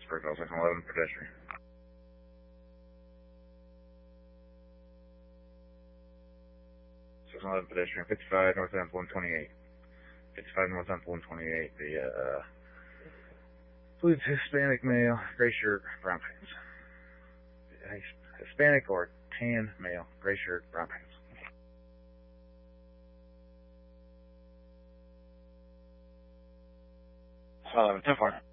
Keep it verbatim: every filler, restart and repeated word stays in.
Pittsburgh, L section eleven, pedestrian. Section eleven, pedestrian, fifty-five north end, one twenty-eight. fifty-five north end, one twenty-eight. The, uh, I believe it's Hispanic male, gray shirt, brown pants. Hispanic or tan male, gray shirt, brown pants. Uh, ten four.